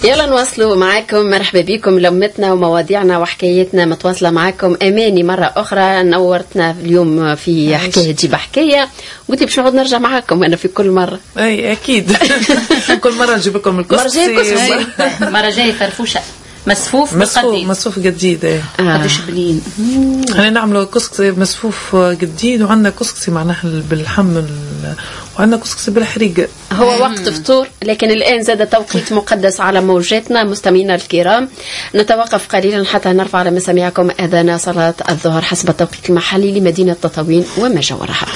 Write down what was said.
يلا نواصلوا معاكم. مرحبا بكم. لمتنا ومواضيعنا وحكايتنا متواصلة معاكم. أماني مرة أخرى نورتنا اليوم في حكاية جيب حكاية. قلت باش نقعد نرجع معاكم أنا في كل مرة. أي أكيد. كل مرة نجيب لكم الكسكسي. مرة جاية فرفوشة مسفوف بالقديم. مسفوف جديد. قديش بلين. احنا نعملوا كسكسي مسفوف جديد، وعندنا كسكسي معناها بالحمل، وعندنا كسكسي بالحريق. هو وقت فطور، لكن الآن زاد توقيت مقدس على موجاتنا. مستمعينا الكرام، نتوقف قليلا حتى نرفع على مسامعكم أذان صلاة الظهر حسب التوقيت المحلي لمدينة تطاوين وما جاورها.